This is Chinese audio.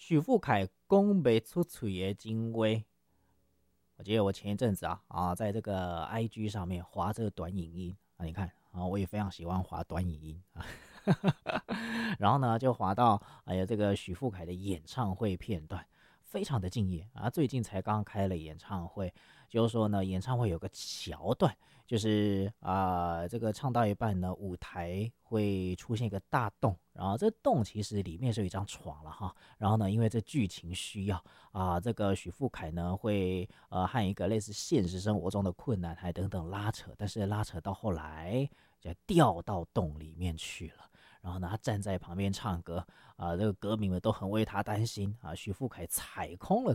许富凯讲不出嘴的精微。我记得我前一阵子在这个 IG 上面滑这个短影音你看我也非常喜欢滑短影音然后呢就滑到这个许富凯的演唱会片段，非常的敬业最近才刚开了演唱会，就是说呢，演唱会有个桥段，就是这个唱到一半呢，舞台会出现一个大洞，然后这洞其实里面是有一张床了哈，然后呢，因为这剧情需要这个许富凯呢会和一个类似现实生活中的困难还等等拉扯，但是拉扯到后来就掉到洞里面去了。然后呢，他站在旁边唱歌这个歌迷们都很为他担心许富凯踩空了